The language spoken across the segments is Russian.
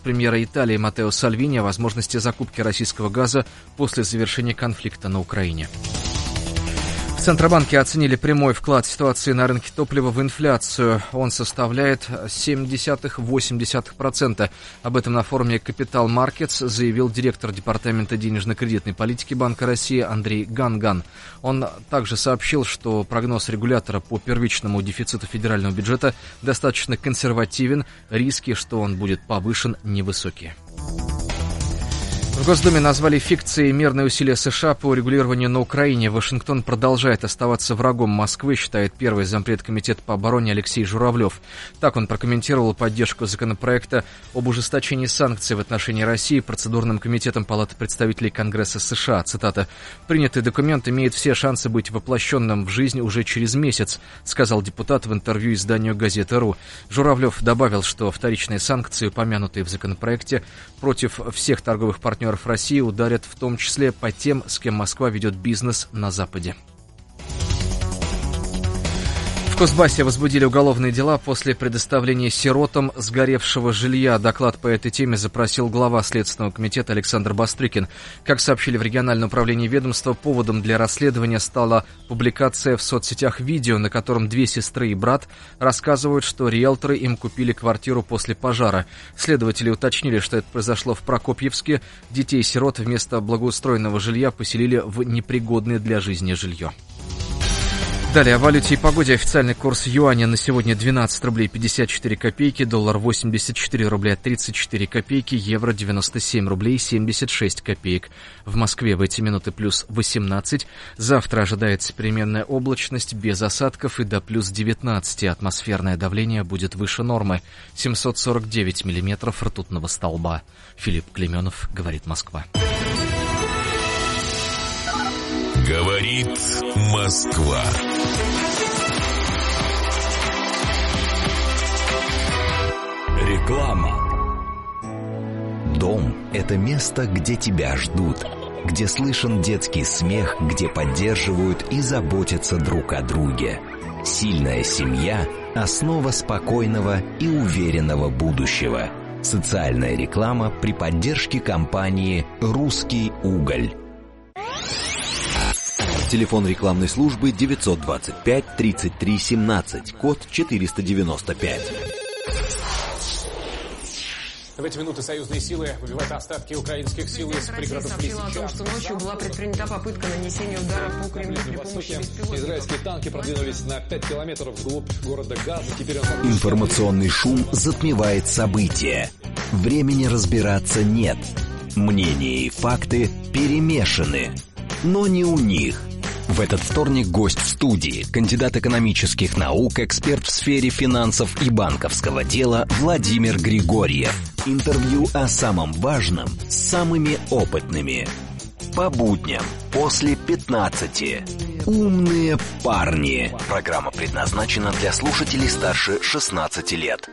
премьера Италии Маттео Сальвини о возможности закупки российского газа после завершения конфликта на Украине. В Центробанке оценили прямой вклад ситуации на рынке топлива в инфляцию. Он составляет 0,7-0,8%. Об этом на форуме Capital Markets заявил директор Департамента денежно-кредитной политики Банка России Андрей Ганган. Он также сообщил, что прогноз регулятора по первичному дефициту федерального бюджета достаточно консервативен. Риски, что он будет повышен, невысокие. В Госдуме назвали фикцией мирные усилия США по урегулированию на Украине. Вашингтон продолжает оставаться врагом Москвы, считает первый зампред комитета по обороне Алексей Журавлев. Так он прокомментировал поддержку законопроекта об ужесточении санкций в отношении России процедурным комитетом Палаты представителей Конгресса США. Цитата: «Принятый документ имеет все шансы быть воплощенным в жизнь уже через месяц», сказал депутат в интервью изданию «Газета.ру». Журавлев добавил, что вторичные санкции, упомянутые в законопроекте, против всех торговых партнеров России ударят в том числе по тем, с кем Москва ведет бизнес на Западе. В Кузбассе возбудили уголовные дела после предоставления сиротам сгоревшего жилья. Доклад по этой теме запросил глава Следственного комитета Александр Бастрыкин. Как сообщили в региональном управлении ведомства, поводом для расследования стала публикация в соцсетях видео, на котором две сестры и брат рассказывают, что риэлторы им купили квартиру после пожара. Следователи уточнили, что это произошло в Прокопьевске. Детей-сирот вместо благоустроенного жилья поселили в непригодное для жизни жилье. Далее о валюте и погоде. Официальный курс юаня на сегодня 12 рублей 54 копейки, доллар 84 рубля 34 копейки, евро 97 рублей 76 копеек. В Москве в эти минуты плюс 18. Завтра ожидается переменная облачность без осадков и до плюс 19. Атмосферное давление будет выше нормы. 749 миллиметров ртутного столба. Филипп Клеменов, говорит Москва. Говорит Москва. Реклама. Дом – это место, где тебя ждут, где слышен детский смех, где поддерживают и заботятся друг о друге. Сильная семья – основа спокойного и уверенного будущего. Социальная реклама при поддержке компании «Русский уголь». Телефон рекламной службы 925-33-17, код 495. В эти минуты союзные силы выбивают остатки украинских сил из пригородов Лисича. Сообщила о том, что ночью была предпринята попытка нанесения удара по Кремлю при помощи беспилотников. Израильские танки продвинулись на 5 километров вглубь города Газа. Теперь Информационный шум затмевает события. Времени разбираться нет. Мнения и факты перемешаны. Но не у них. В этот вторник гость в студии, кандидат экономических наук, эксперт в сфере финансов и банковского дела Владимир Григорьев. Интервью о самом важном с самыми опытными. По будням после 15. Умные парни. Программа предназначена для слушателей старше 16 лет.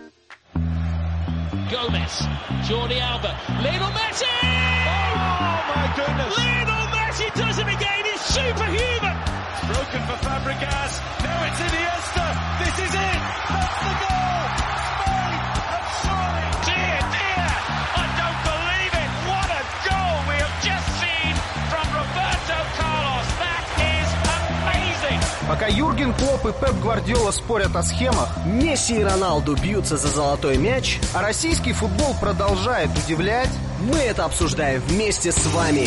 Gomez, Jordi Alba, Lionel Messi! Oh my goodness! Lionel Messi does it again! He's superhuman! It's broken for Fabregas. Now it's Iniesta. This is it. That's the goal. Spain have surely. Dear, dear! I don't believe it. What a goal we have just seen from Roberto Carlos. That is amazing. Пока Юрген Клопп и Пеп Гвардиола спорят о схемах, Месси и Роналду бьются за золотой мяч, а российский футбол продолжает удивлять, мы это обсуждаем вместе с вами.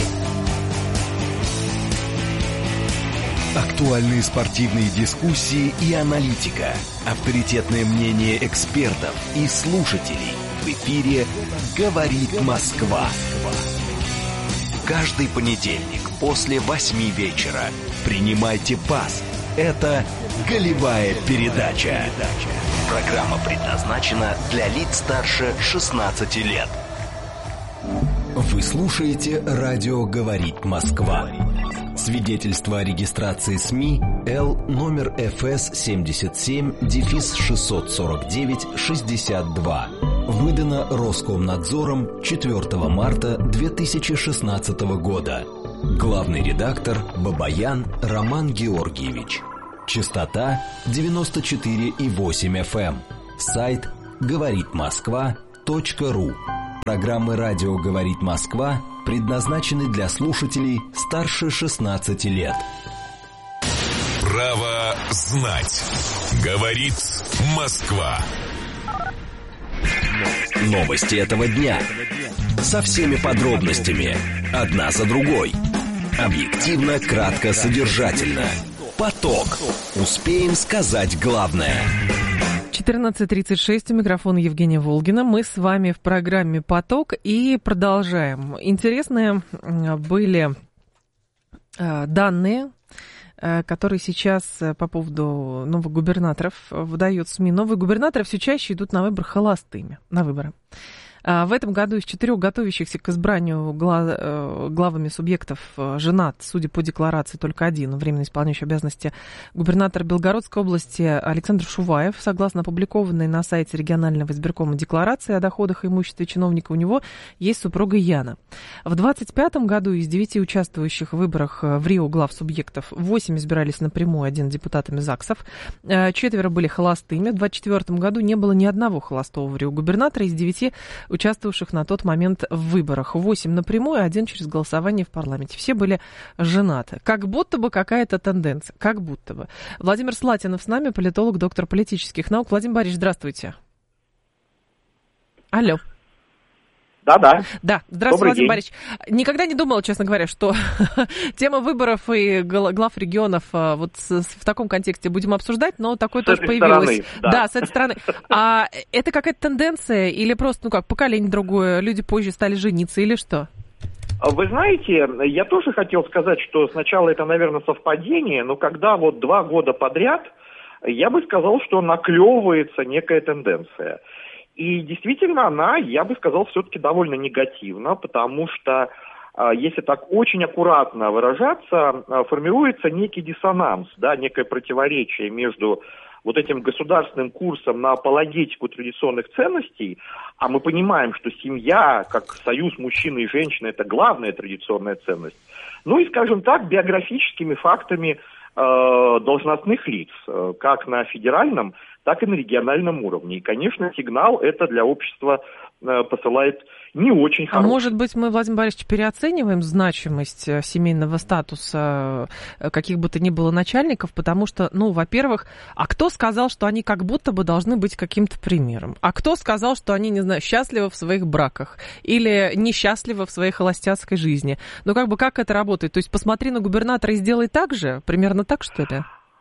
Актуальные спортивные дискуссии и аналитика. Авторитетное мнение экспертов и слушателей. В эфире «Говорит Москва». Каждый понедельник после 8 вечера. Принимайте пас. Это «Голевая передача». Программа предназначена для лиц старше 16 лет. Вы слушаете радио «Говорит Москва». Свидетельство о регистрации СМИ Л номер ФС 77-649-62. Выдано Роскомнадзором 4 марта 2016 года. Главный редактор Бабаян Роман Георгиевич. Частота 94,8 FM. Сайт говоритмосква.ру. Программы «Радио говорит Москва» предназначены для слушателей старше 16 лет. Право знать. Говорит Москва. Новости этого дня. Со всеми подробностями. Одна за другой. Объективно, кратко, содержательно. Поток. Успеем сказать главное. 14:36, у микрофона Евгения Волгина. Мы с вами в программе «Поток» и продолжаем. Интересные были данные, которые сейчас по поводу новых губернаторов выдают СМИ. Новые губернаторы все чаще идут на выборы холостыми, на выборы. В этом году из 4 готовящихся к избранию главами субъектов женат, судя по декларации, только один, временно исполняющий обязанности губернатор Белгородской области Александр Шуваев. Согласно опубликованной на сайте регионального избиркома декларации о доходах и имуществе чиновника, у него есть супруга Яна. В 2025 году из 9 участвующих в выборах в Рио глав субъектов 8 избирались напрямую, 1 депутатами ЗАГСов, 4 были холостыми. В 2024 году не было ни одного холостого в Рио губернатора из 9 участвовавших на тот момент в выборах. 8 напрямую, 1 через голосование в парламенте. Все были женаты. Как будто бы какая-то тенденция. Как будто бы. Владимир Слатинов с нами, политолог, доктор политических наук. Владимир Борисович, здравствуйте. Алло. Да. Да, здравствуйте, Владимир Борисович. Никогда не думала, честно говоря, что тема выборов и глав регионов вот в таком контексте будем обсуждать, но такое тоже появилось. Да, с этой стороны. А это какая-то тенденция или просто, поколение другое, люди позже стали жениться или что? Вы знаете, я тоже хотел сказать, что сначала это, наверное, совпадение, но когда вот 2 года подряд, я бы сказал, что наклевывается некая тенденция. И действительно она, я бы сказал, все-таки довольно негативна, потому что, если так очень аккуратно выражаться, формируется некий диссонанс, да, некое противоречие между вот этим государственным курсом на апологетику традиционных ценностей, а мы понимаем, что семья, как союз мужчины и женщины, это главная традиционная ценность, ну и, скажем так, биографическими фактами должностных лиц, как на федеральном, так и на региональном уровне. И, конечно, сигнал это для общества посылает не очень хороший. А может быть, мы, Владимир Борисович, переоцениваем значимость семейного статуса каких бы то ни было начальников, потому что, во-первых, а кто сказал, что они как будто бы должны быть каким-то примером? А кто сказал, что они, не знаю, счастливы в своих браках или несчастливы в своей холостяцкой жизни? Как это работает? То есть посмотри на губернатора и сделай так же? Примерно так, что ли?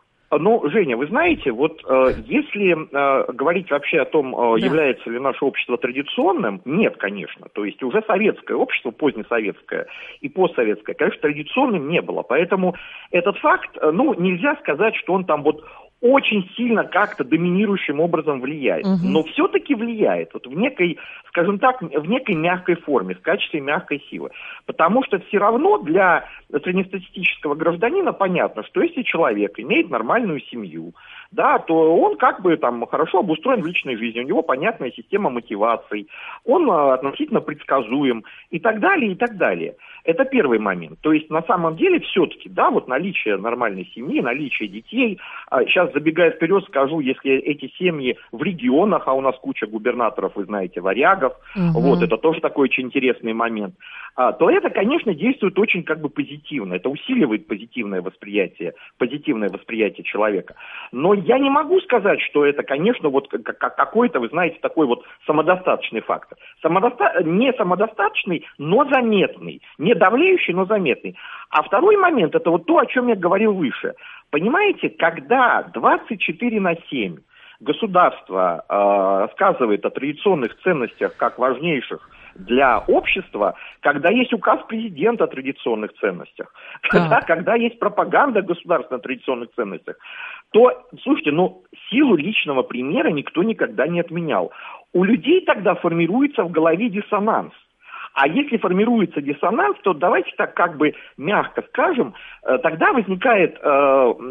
Женя, вы знаете, вот если говорить вообще о том, является ли наше общество традиционным, нет, конечно. То есть уже советское общество, позднесоветское и постсоветское, конечно, традиционным не было. Поэтому этот факт, нельзя сказать, что он там вот очень сильно как-то доминирующим образом влияет. Но все-таки влияет вот в некой, скажем так, в некой мягкой форме, в качестве мягкой силы. Потому что все равно для среднестатистического гражданина понятно, что если человек имеет нормальную семью, да, то он хорошо обустроен в личной жизни, у него понятная система мотиваций, он относительно предсказуем и так далее, и так далее. Это первый момент. То есть на самом деле все-таки, да, вот наличие нормальной семьи, наличие детей, сейчас забегая вперед скажу, если эти семьи в регионах, а у нас куча губернаторов, вы знаете, варягов, вот, это тоже такой очень интересный момент, то это, конечно, действует очень позитивно, это усиливает позитивное восприятие человека. Но я не могу сказать, что это, конечно, вот какой-то, вы знаете, такой вот самодостаточный фактор. Не самодостаточный, но заметный. Не давлеющий, но заметный. А второй момент, это вот то, о чем я говорил выше. Понимаете, когда 24/7 государство рассказывает о традиционных ценностях как важнейших для общества, когда есть указ президента о традиционных ценностях, когда есть пропаганда государства о традиционных ценностях, то, слушайте, силу личного примера никто никогда не отменял. У людей тогда формируется в голове диссонанс. А если формируется диссонанс, то давайте так мягко скажем, тогда возникает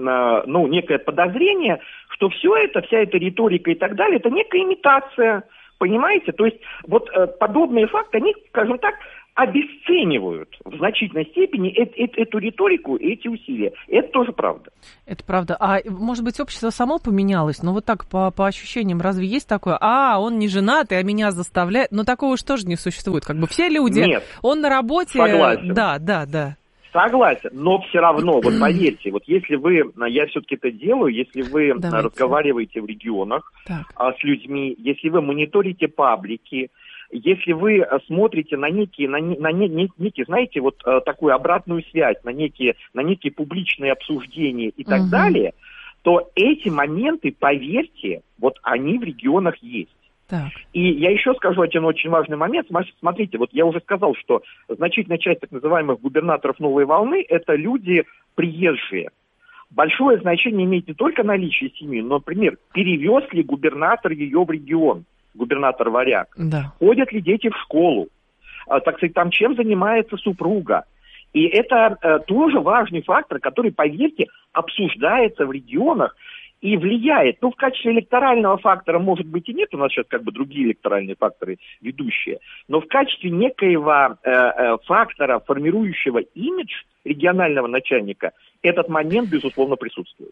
некое подозрение, что вся эта риторика и так далее, это некая имитация, Понимаете? То есть вот подобные факты, они, скажем так, обесценивают в значительной степени эту риторику и эти усилия. Это тоже правда. Это правда. А может быть, общество само поменялось? Но вот так, по ощущениям, разве есть такое? Он не женатый, а меня заставляет. Но такого уж тоже не существует. Как бы все люди, нет, он на работе. согласен. Да. Согласен, но все равно, вот поверьте, вот если вы, я все-таки это делаю, если вы разговариваете в регионах с людьми, если вы мониторите паблики, если вы смотрите на некие, знаете, вот такую обратную связь, на некие публичные обсуждения и так далее, то эти моменты, поверьте, вот они в регионах есть. Так. И я еще скажу один очень важный момент. Смотрите, вот я уже сказал, что значительная часть так называемых губернаторов новой волны – это люди приезжие. Большое значение имеет не только наличие семьи, но, например, перевез ли губернатор ее в регион, губернатор Варяг, ходят ли дети в школу, так сказать, там чем занимается супруга. И это тоже важный фактор, который, поверьте, обсуждается в регионах и влияет. В качестве электорального фактора, может быть, и нет, у нас сейчас как бы другие электоральные факторы ведущие, но в качестве некоего фактора, формирующего имидж регионального начальника, этот момент, безусловно, присутствует.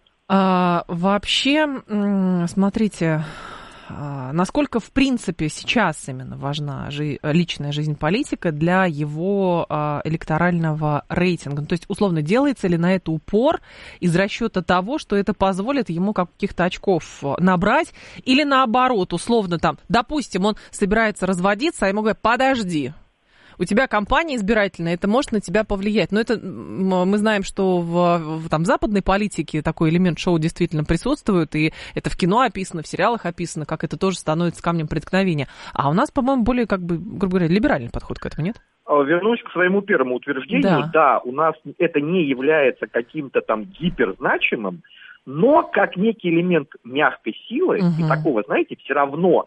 Вообще, смотрите, насколько, в принципе, сейчас именно важна личная жизнь политика для его электорального рейтинга? То есть, условно, делается ли на это упор из расчета того, что это позволит ему каких-то очков набрать? Или наоборот, условно, там, допустим, он собирается разводиться, а ему говорят: подожди, у тебя кампания избирательная, это может на тебя повлиять. Но это мы знаем, что в западной политике такой элемент шоу действительно присутствует, и это в кино описано, в сериалах описано, как это тоже становится камнем преткновения. А у нас, по-моему, более, грубо говоря, либеральный подход к этому, нет? Вернусь к своему первому утверждению. Да, у нас это не является каким-то там гиперзначимым, но как некий элемент мягкой силы, и такого, знаете, все равно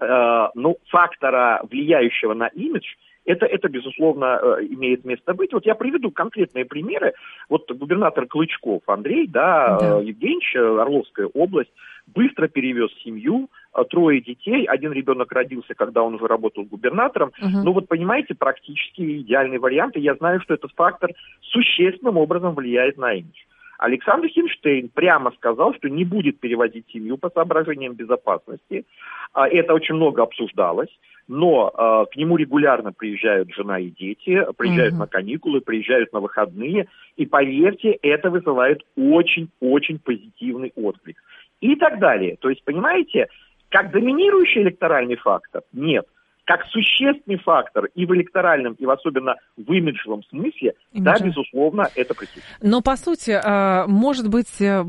фактора, влияющего на имидж, это, безусловно, имеет место быть. Вот я приведу конкретные примеры. Вот губернатор Клычков Андрей, Евгеньевич, Орловская область, быстро перевез семью, 3 детей, 1 ребенок родился, когда он уже работал губернатором. Вот понимаете, практически идеальный вариант, и я знаю, что этот фактор существенным образом влияет на имидж. Александр Хинштейн прямо сказал, что не будет переводить семью по соображениям безопасности. Это очень много обсуждалось. Но к нему регулярно приезжают жена и дети, приезжают на каникулы, приезжают на выходные. И поверьте, это вызывает очень-очень позитивный отклик. И так далее. То есть, понимаете, как доминирующий электоральный фактор – нет. Как существенный фактор и в электоральном, и в особенно в имиджевом смысле, да, безусловно, это присутствует. Но, по сути, может быть,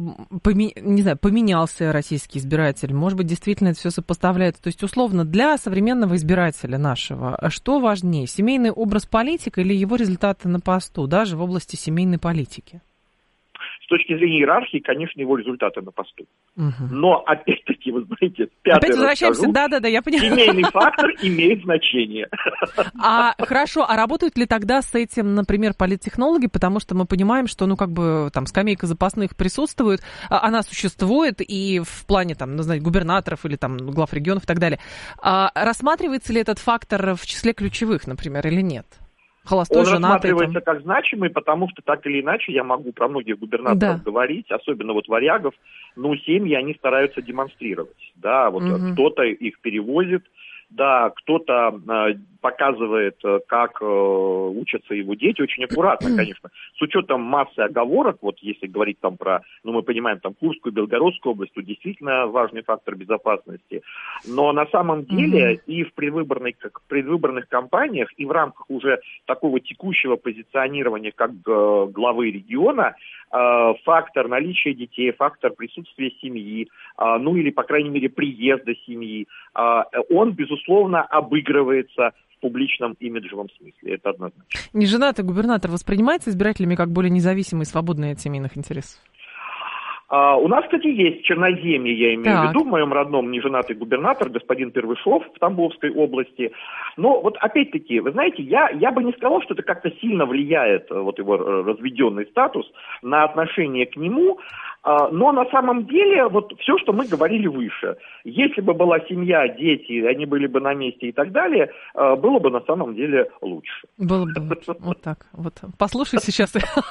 поменялся российский избиратель, может быть, действительно это все сопоставляется. То есть, условно, для современного избирателя нашего, что важнее, семейный образ политика или его результаты на посту, даже в области семейной политики? С точки зрения иерархии, конечно, его результаты на посту. Но, опять-таки, вы знаете, опять возвращаемся, я понимаю. Семейный фактор имеет значение. Хорошо, а работают ли тогда с этим, например, политтехнологи? Потому что мы понимаем, что, там скамейка запасных присутствует, она существует, и в плане, губернаторов или глав регионов и так далее. Рассматривается ли этот фактор в числе ключевых, например, или нет? Холостой, он женатый, рассматривается как значимый, потому что так или иначе я могу про многих губернаторов говорить, особенно варягов, семьи они стараются демонстрировать, кто-то их перевозит, кто-то показывает, как учатся его дети, очень аккуратно, конечно, с учетом массы оговорок, если говорить про, мы понимаем, Курскую, Белгородскую область, то действительно важный фактор безопасности, но на самом деле и в предвыборных кампаниях, и в рамках уже такого текущего позиционирования как главы региона, фактор наличия детей, фактор присутствия семьи, или, по крайней мере, приезда семьи, он, безусловно, обыгрывается в публичном имиджевом смысле. Это однозначно. Неженатый губернатор воспринимается избирателями как более независимый и свободный от семейных интересов? У нас, кстати, есть черноземье, я имею в виду, в моем родном неженатый губернатор, господин Первышов в Тамбовской области. Но вот опять-таки, вы знаете, я бы не сказал, что это как-то сильно влияет, вот его разведенный статус, на отношение к нему. Но на самом деле, вот все, что мы говорили выше, если бы была семья, дети, они были бы на месте и так далее, было бы на самом деле лучше. Было бы лучше. Вот так. Вот. Послушай сейчас.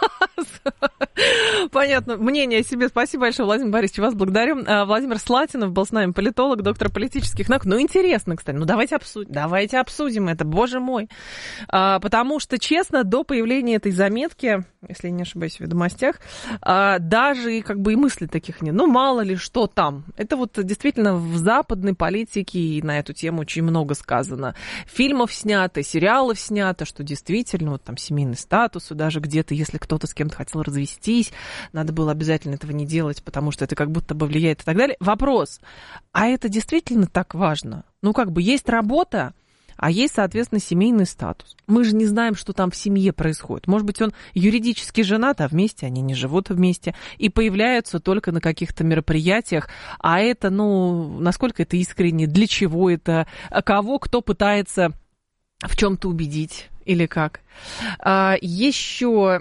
Понятно. Мнение о себе. Спасибо большое, Владимир Борисович. Вас благодарю. Владимир Слатинов был с нами, политолог, доктор политических наук. Ну, интересно, кстати. Ну, давайте обсудим это, боже мой. Потому что, честно, до появления этой заметки, если я не ошибаюсь, в «Ведомостях», даже как бы и мыслей таких нет. Ну, мало ли, что там. Это вот действительно в западной политике и на эту тему очень много сказано. Фильмов снято, сериалов снято, что действительно вот там семейный статус, и даже где-то, если кто-то с кем-то хотел развестись, надо было обязательно этого не делать, потому что это как будто бы влияет и так далее. Вопрос, а это действительно так важно? Ну, как бы есть работа, а есть, соответственно, семейный статус. Мы же не знаем, что там в семье происходит. Может быть, он юридически женат, а вместе они не живут вместе и появляются только на каких-то мероприятиях. А это, ну, насколько это искренне, для чего это, кого кто пытается в чем-то убедить или как. Еще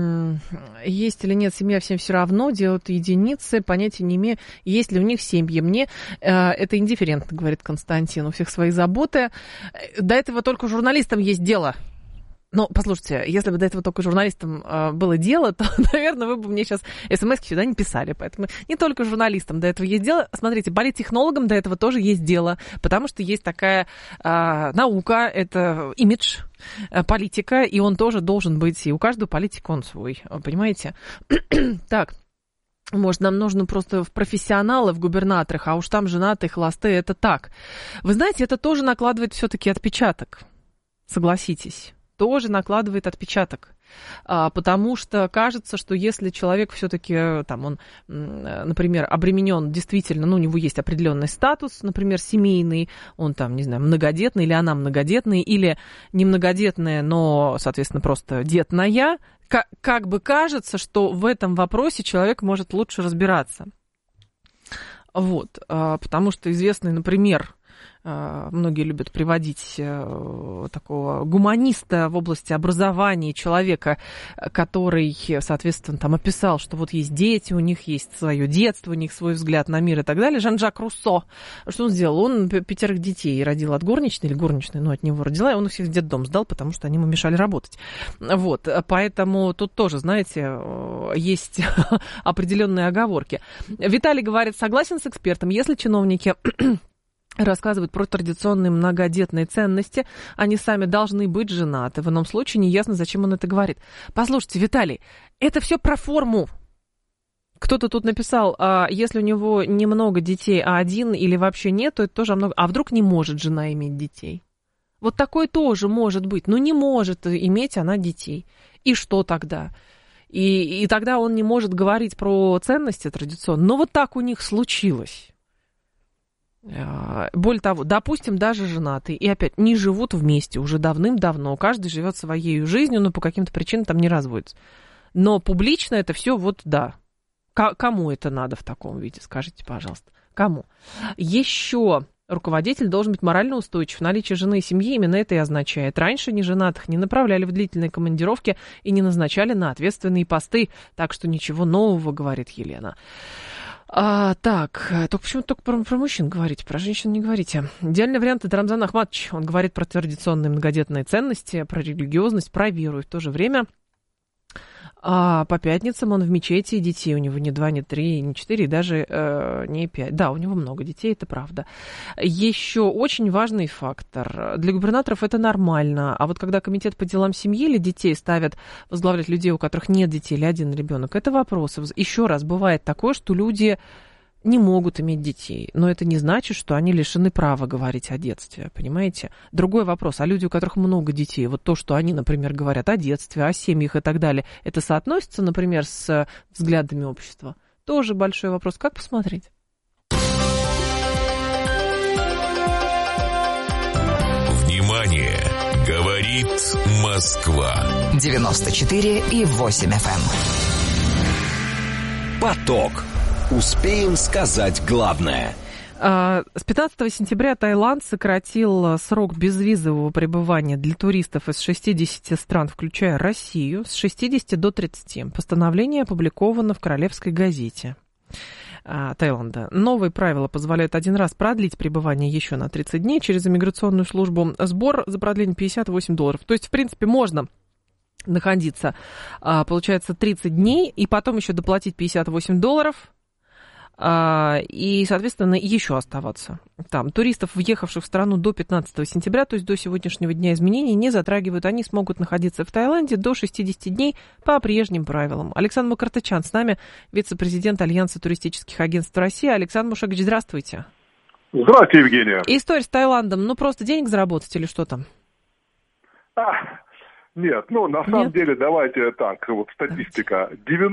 есть или нет семья, всем все равно, делают единицы, понятия не имею, есть ли у них семьи. Мне это индифферентно, говорит Константин, у всех свои заботы. До этого только журналистам есть дело. Ну, послушайте, если бы до этого только журналистам было дело, то, наверное, вы бы мне сейчас смс-ки сюда не писали. Поэтому не только журналистам до этого есть дело. Смотрите, политтехнологам до этого тоже есть дело, потому что есть такая наука, это имидж политика, и он тоже должен быть, и у каждого политика он свой, понимаете? Так. Может, нам нужно просто в профессионалы, в губернаторах, а уж там женатые, холостые, это так. Вы знаете, это тоже накладывает все-таки отпечаток, согласитесь. Тоже накладывает отпечаток, потому что кажется, что если человек все-таки, там, он, например, обременен действительно, ну, у него есть определенный статус, например, семейный, он там, не знаю, многодетный или она многодетная, или не многодетная, но, соответственно, просто детная, как бы кажется, что в этом вопросе человек может лучше разбираться. Вот, потому что известный, например, многие любят приводить такого гуманиста в области образования, человека, который, соответственно, там описал, что вот есть дети, у них есть свое детство, у них свой взгляд на мир и так далее. Жан-Жак Руссо, что он сделал? Он 5 детей родил от горничной, или горничной, ну, от него родила, и он их всех в детдом сдал, потому что они ему мешали работать. Вот, поэтому тут тоже, знаете, есть определенные оговорки. Виталий говорит, согласен с экспертом, если чиновники рассказывают про традиционные многодетные ценности, они сами должны быть женаты. В ином случае неясно, зачем он это говорит. Послушайте, Виталий, это все про форму. Кто-то тут написал, если у него немного детей, а один или вообще нет, то это тоже много. А вдруг не может жена иметь детей? Вот такое тоже может быть. Но не может иметь она детей. И что тогда? И тогда он не может говорить про ценности традиционные. Но вот так у них случилось. Более того, допустим, даже женатые, и опять не живут вместе уже давным-давно, каждый живет своей жизнью, но по каким-то причинам там не разводится. Но публично это все вот да. Кому это надо в таком виде, скажите, пожалуйста. Кому? Еще руководитель должен быть морально устойчив. Наличие жены и семьи именно это и означает. Раньше неженатых не направляли в длительные командировки и не назначали на ответственные посты. Так что ничего нового, говорит Елена. Так, только почему только про мужчин говорите, про женщин не говорите. Идеальный вариант — это Рамзан Ахматович. Он говорит про традиционные многодетные ценности, про религиозность, про веру. И в то же время по пятницам он в мечети, и детей у него не 2, не 3, не 4, и даже не 5. Да, у него много детей, это правда. Еще очень важный фактор. Для губернаторов это нормально. А вот когда комитет по делам семьи или детей ставят возглавлять людей, у которых нет детей или один ребенок, это вопросы. Еще раз, бывает такое, что люди не могут иметь детей, но это не значит, что они лишены права говорить о детстве, понимаете? Другой вопрос, а люди, у которых много детей, вот то, что они, например, говорят о детстве, о семьях и так далее, это соотносится, например, с взглядами общества? Тоже большой вопрос. Как посмотреть? Внимание! Говорит Москва. 94,8 FM. Поток. Успеем сказать главное. С 15 сентября Таиланд сократил срок безвизового пребывания для туристов из 60 стран, включая Россию, с 60 до 30. Постановление опубликовано в Королевской газете Таиланда. Новые правила позволяют один раз продлить пребывание еще на 30 дней через иммиграционную службу. Сбор за продление $58. То есть, в принципе, можно находиться, получается, 30 дней и потом еще доплатить $58. И, соответственно, еще оставаться там. Туристов, въехавших в страну до 15 сентября, то есть до сегодняшнего дня, изменений не затрагивают. Они смогут находиться в Таиланде до 60 дней по прежним правилам. Александр Мукартычян с нами, вице-президент Альянса туристических агентств России. Александр Мушагович, здравствуйте. Здравствуйте, Евгения. История с Таиландом, просто денег заработать или что там? Нет, на самом деле, давайте так, статистика.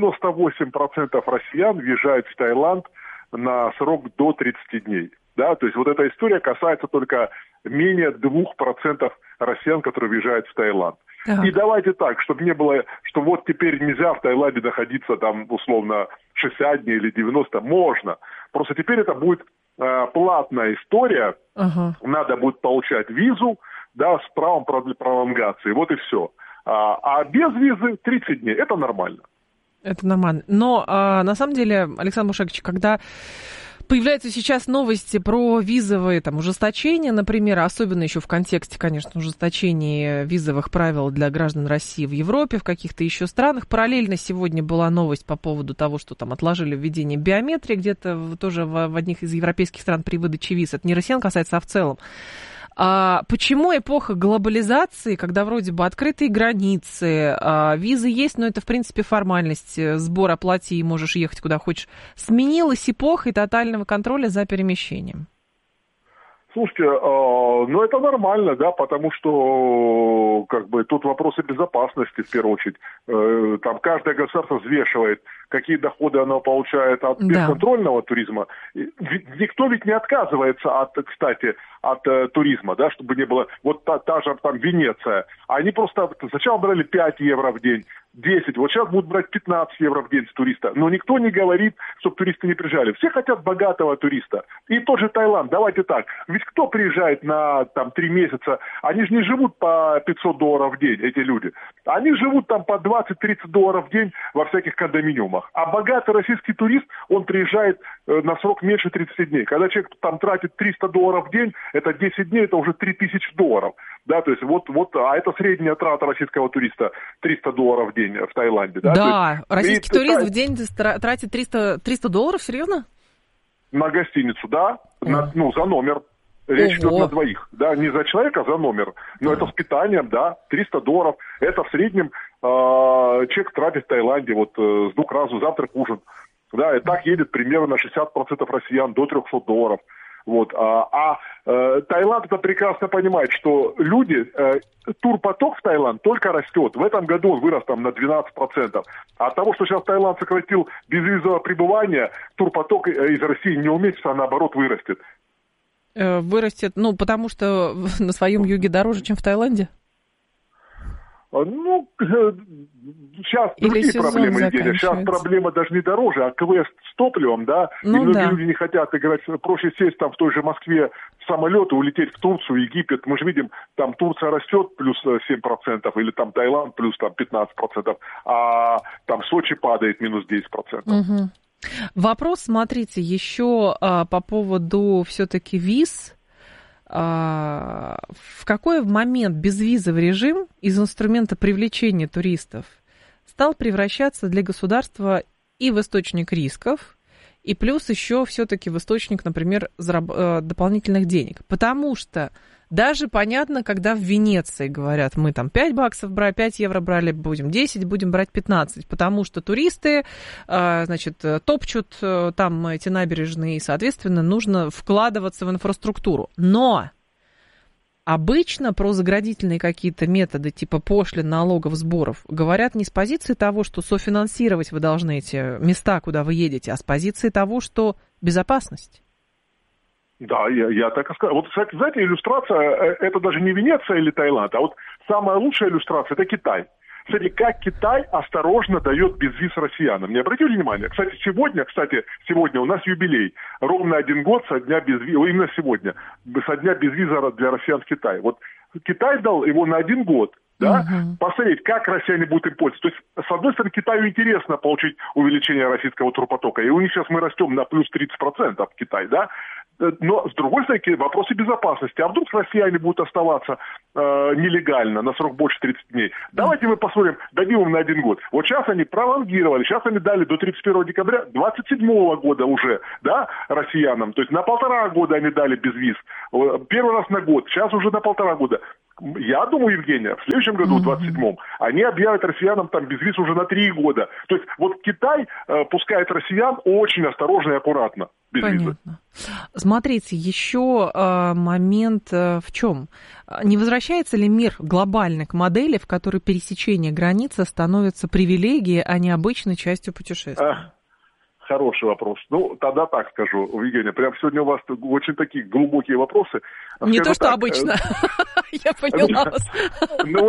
98% россиян въезжают в Таиланд на срок до 30 дней. Да, то есть эта история касается только менее 2% россиян, которые въезжают в Таиланд. Ага. И давайте так, чтобы не было, что теперь нельзя в Таиланде находиться там условно 60 дней или 90, можно. Просто теперь это будет платная история, надо будет получать визу, да, с правом пролонгации, и все. А без визы 30 дней, это нормально. Это нормально. Но на самом деле, Александр Мушагович, когда появляются сейчас новости про визовые ужесточения, например, особенно еще в контексте, конечно, ужесточения визовых правил для граждан России в Европе, в каких-то еще странах. Параллельно сегодня была новость по поводу того, что там отложили введение биометрии где-то тоже в одних из европейских стран при выдаче виз. Это не россиян касается, а в целом. Почему эпоха глобализации, когда вроде бы открытые границы, визы есть, но это, в принципе, формальность, сбор оплати и можешь ехать куда хочешь, сменилась эпоха тотального контроля за перемещением? Слушайте, это нормально, да, потому что тут вопросы безопасности в первую очередь. Там каждое государство взвешивает, какие доходы оно получает от бесконтрольного туризма. Никто ведь не отказывается от туризма, да, чтобы не было. Та же там Венеция. Они просто сначала брали 5 евро в день, 10. Сейчас будут брать 15 евро в день с туриста. Но никто не говорит, чтобы туристы не приезжали. Все хотят богатого туриста. И тот же Таиланд, давайте так. Ведь кто приезжает на 3 месяца, они же не живут по $500 в день, эти люди. Они живут там по $20-30 в день во всяких кондоминиумах. А богатый российский турист, он приезжает на срок меньше 30 дней. Когда человек там тратит $300 в день, это 10 дней, это уже $3000. Да, то есть а это средняя трата российского туриста $300 в день в Таиланде. Да, да, российский турист в день тратит $300, серьезно? На гостиницу, да, за номер. Речь идет на двоих, да, не за человека, а за номер. Но это с питанием, да, $300. Это в среднем человек тратит в Таиланде с 2 разу завтрак, ужин. Да, и так едет примерно 60% россиян до $300. Таиланд это прекрасно понимает, что турпоток в Таиланд только растет. В этом году он вырос на 12%. А от того, что сейчас Таиланд сократил безвизовое пребывание, турпоток из России не уменьшится, а наоборот вырастет. Вырастет, потому что на своем юге дороже, чем в Таиланде? Сейчас другие проблемы, Евгения. Сейчас проблема даже не дороже, а квест с топливом, да. И многие люди не хотят играть. Проще сесть там в той же Москве в самолет и улететь в Турцию, Египет. Мы же видим, там Турция растет плюс 7%, или там Таиланд плюс 15%, а там Сочи падает минус 10%. Угу. Вопрос, смотрите, еще по поводу все-таки виз. В какой момент безвизовый режим из инструмента привлечения туристов стал превращаться для государства и в источник рисков, и плюс еще все-таки в источник, например, дополнительных денег? Потому что даже понятно, когда в Венеции говорят, мы там $5 5 евро брали, будем 10, будем брать 15, потому что туристы, топчут там эти набережные, и, соответственно, нужно вкладываться в инфраструктуру. Но обычно про заградительные какие-то методы, типа пошлин, налогов, сборов, говорят не с позиции того, что софинансировать вы должны эти места, куда вы едете, а с позиции того, что безопасность. Да, я так и сказал. Кстати, знаете, иллюстрация, это даже не Венеция или Таиланд, а самая лучшая иллюстрация – это Китай. Смотри, как Китай осторожно дает безвиз россиянам. Не обратили внимания? Кстати, сегодня у нас юбилей. Ровно 1 год со дня безвиза, именно сегодня, со дня безвиза для россиян в Китай. Вот Китай дал его на 1 год. Да? Посмотреть, как россияне будут им пользоваться. То есть, с одной стороны, Китаю интересно получить увеличение российского турпотока, и у них сейчас мы растем на плюс 30% в Китай, да? Но, с другой стороны, вопросы безопасности. А вдруг россияне будут оставаться нелегально на срок больше 30 дней? Давайте мы посмотрим, дадим им на 1 год. Вот сейчас они пролонгировали, сейчас они дали до 31 декабря 27 года уже, да, россиянам. То есть на 1,5 года они дали безвиз. Первый раз на год, сейчас уже на 1,5 года. Я думаю, Евгения, в следующем году, в 27-м, они объявят россиянам там безвиз уже на 3 года. То есть вот Китай пускает россиян очень осторожно и аккуратно. Понятно. Смотрите, еще момент в чем? Не возвращается ли мир глобально к модели, в которой пересечение границы становится привилегией, а не обычной частью путешествия? Хороший вопрос. Ну, тогда так скажу, Евгения, прям сегодня у вас очень такие глубокие вопросы. Не то, что обычно. Я поняла вас. Ну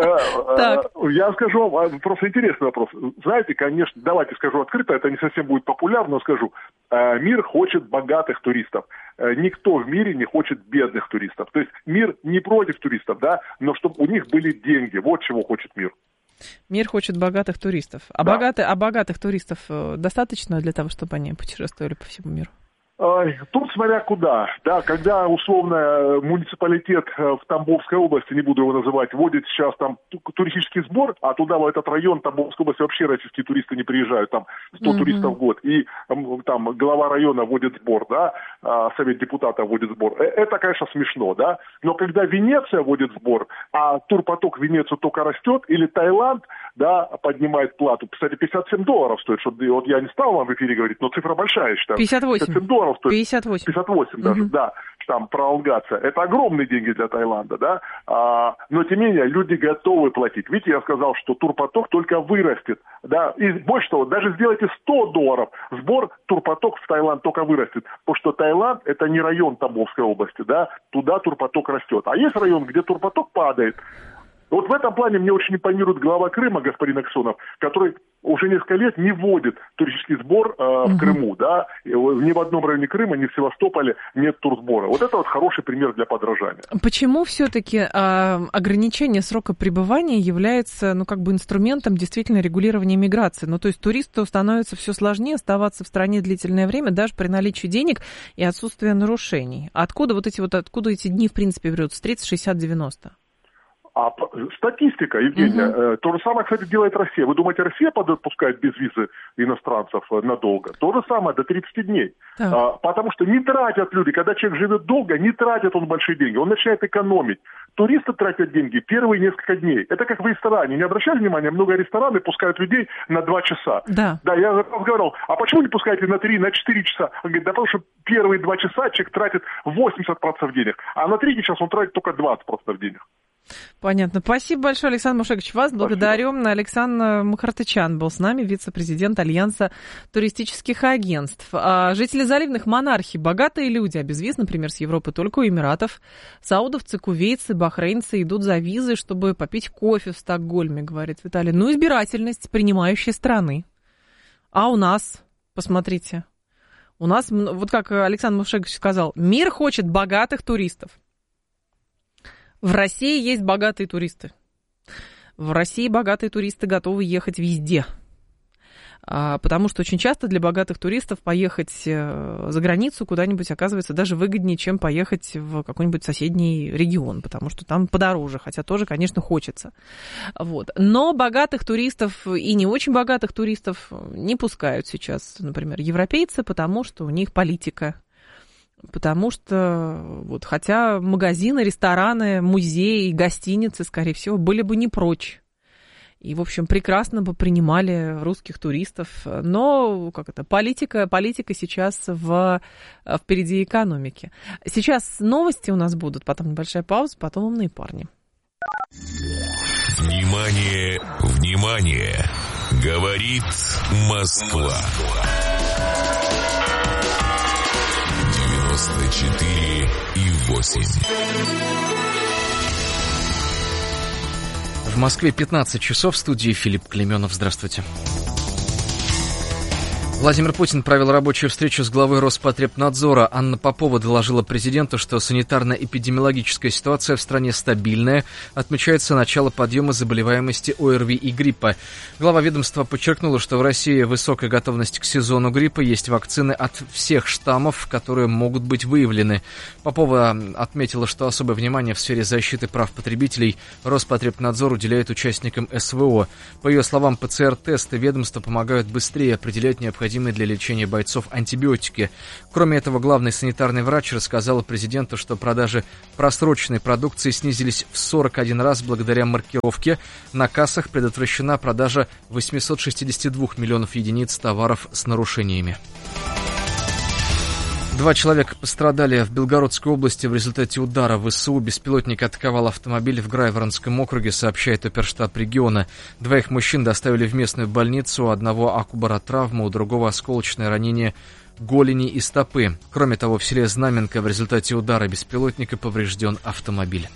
вот, я скажу вам, просто интересный вопрос. Знаете, конечно, давайте скажу открыто, это не совсем будет популярно, но скажу. Мир хочет богатых туристов. Никто в мире не хочет бедных туристов. То есть мир не против туристов, да, но чтобы у них были деньги. Вот чего хочет мир. Мир хочет богатых туристов. А богатых туристов достаточно для того, чтобы они путешествовали по всему миру? Тут смотря куда. Да, когда условно муниципалитет в Тамбовской области, не буду его называть, вводит сейчас там туристический сбор, а туда, в этот район Тамбовской области, вообще российские туристы не приезжают, там 100 туристов в год, и там глава района вводит сбор, да, совет депутатов вводит сбор. Это, конечно, смешно, да, но когда Венеция вводит сбор, а турпоток в Венецию только растет, или Таиланд, да, поднимает плату, кстати, $57 стоит, что вот я не стал вам в эфире говорить, но цифра большая, я считаю. 58. $57 стоит. 58 даже, да, там пролонгация. Это огромные деньги для Таиланда, да, но тем не менее люди готовы платить. Видите, я сказал, что турпоток только вырастет, да, и больше того, даже сделайте $100, сбор турпоток в Таиланд только вырастет, потому что Таиланд это не район Тамбовской области, да, туда турпоток растет. А есть район, где турпоток падает. Вот в этом плане мне очень импонирует глава Крыма, господин Аксенов, который уже несколько лет не вводит туристический сбор в Крыму, да, ни в одном районе Крыма, ни в Севастополе нет турсбора. Вот это вот хороший пример для подражания. Почему все-таки ограничение срока пребывания является, ну, как бы инструментом действительно регулирования миграции? Ну, то есть туристу становится все сложнее оставаться в стране длительное время, даже при наличии денег и отсутствии нарушений. Откуда эти дни, в принципе, берутся? 30, 60, 90? Статистика, Евгения. То же самое, кстати, делает Россия. Вы думаете, Россия подпускает без визы иностранцев надолго? То же самое, до 30 дней. Потому что не тратят люди. Когда человек живет долго, не тратит он большие деньги. Он начинает экономить. Туристы тратят деньги первые несколько дней. Это как в ресторане. Не обращали внимания? Много ресторанов пускают людей на 2 часа. Да, я разговаривал. А почему не пускаете на 3, на 4 часа? Он говорит, да потому что первые 2 часа человек тратит 80% денег. А на 3 часа он тратит только 20% денег. Понятно. Спасибо большое, Александр Мушегович. Вас благодарю. Александр Мухартычян был с нами, вице-президент Альянса туристических агентств. Жители заливных монархий, богатые люди, а без виз, например, с Европы только у Эмиратов. Саудовцы, кувейцы, бахрейнцы идут за визы, чтобы попить кофе в Стокгольме, говорит Виталий. Ну, избирательность принимающей страны. А у нас, посмотрите, у нас, вот как Александр Мушегович сказал, мир хочет богатых туристов. В России есть богатые туристы. В России богатые туристы готовы ехать везде. Потому что очень часто для богатых туристов поехать за границу куда-нибудь оказывается даже выгоднее, чем поехать в какой-нибудь соседний регион, потому что там подороже, хотя тоже, конечно, хочется. Вот. Но богатых туристов и не очень богатых туристов не пускают сейчас, например, европейцы, потому что у них политика. Потому что, вот, хотя магазины, рестораны, музеи, гостиницы, скорее всего, были бы не прочь. И, в общем, прекрасно бы принимали русских туристов. Но, политика сейчас впереди экономики. Сейчас новости у нас будут, потом небольшая пауза, потом умные парни. Внимание, внимание! Говорит Москва. 94,8. Москве 15 часов, в студии Филипп Клеменов. Здравствуйте. Владимир Путин провел рабочую встречу с главой Роспотребнадзора. Анна Попова доложила президенту, что санитарно-эпидемиологическая ситуация в стране стабильная. Отмечается начало подъема заболеваемости ОРВИ и гриппа. Глава ведомства подчеркнула, что в России высокая готовность к сезону гриппа, есть вакцины от всех штаммов, которые могут быть выявлены. Попова отметила, что особое внимание в сфере защиты прав потребителей Роспотребнадзор уделяет участникам СВО. По ее словам, ПЦР-тесты ведомства помогают быстрее определять необходимые для лечения бойцов антибиотики. Кроме этого, главный санитарный врач рассказал президенту, что продажи просроченной продукции снизились в 41 раз благодаря маркировке. На кассах предотвращена продажа 862 миллионов единиц товаров с нарушениями. 2 человека пострадали в Белгородской области в результате удара в ВСУ. Беспилотник атаковал автомобиль в Грайворонском округе, сообщает оперштаб региона. 2 мужчин доставили в местную больницу, у одного акубаротравма, у другого осколочное ранение голени и стопы. Кроме того, в селе Знаменка в результате удара беспилотника поврежден автомобиль.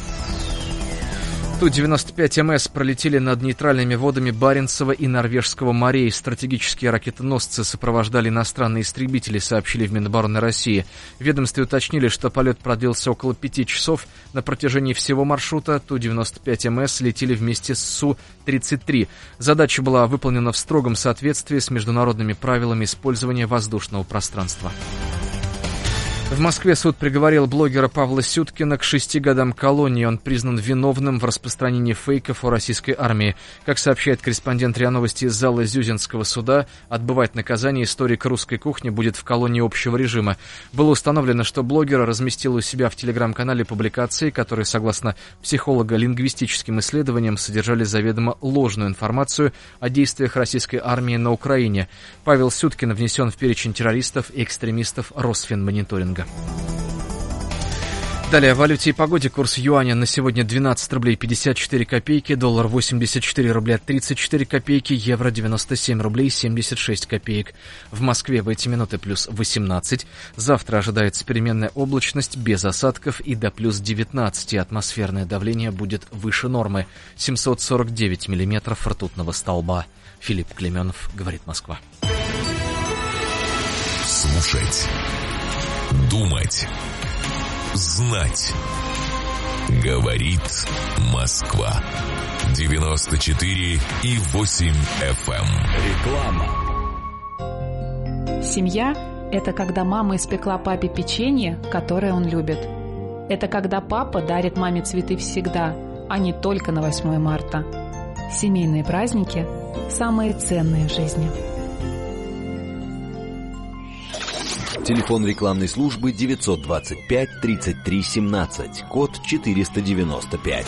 Ту-95МС пролетели над нейтральными водами Баренцева и Норвежского морей. Стратегические ракетоносцы сопровождали иностранные истребители, сообщили в Минобороны России. В ведомстве уточнили, что полет продлился около 5 часов. На протяжении всего маршрута Ту-95МС летели вместе с Су-33. Задача была выполнена в строгом соответствии с международными правилами использования воздушного пространства. В Москве суд приговорил блогера Павла Сюткина к 6 годам колонии. Он признан виновным в распространении фейков о российской армии. Как сообщает корреспондент РИА Новости из зала Зюзинского суда, отбывать наказание историк русской кухни будет в колонии общего режима. Было установлено, что блогер разместил у себя в телеграм-канале публикации, которые, согласно психолого-лингвистическим исследованиям, содержали заведомо ложную информацию о действиях российской армии на Украине. Павел Сюткин внесен в перечень террористов и экстремистов Росфинмониторинга. Далее о валюте и погоде. Курс юаня на сегодня 12 рублей 54 копейки, доллар 84 рубля 34 копейки, евро 97 рублей 76 копеек. В Москве в эти минуты плюс 18. Завтра ожидается переменная облачность без осадков и до плюс 19. Атмосферное давление будет выше нормы. 749 миллиметров ртутного столба. Филипп Клеменов, говорит Москва. Слушать. Думать. Знать. Говорит Москва. 94,8 FM. Реклама. Семья – это когда мама испекла папе печенье, которое он любит. Это когда папа дарит маме цветы всегда, а не только на 8 марта. Семейные праздники – самые ценные в жизни. Телефон рекламной службы 925-33-17, код 495.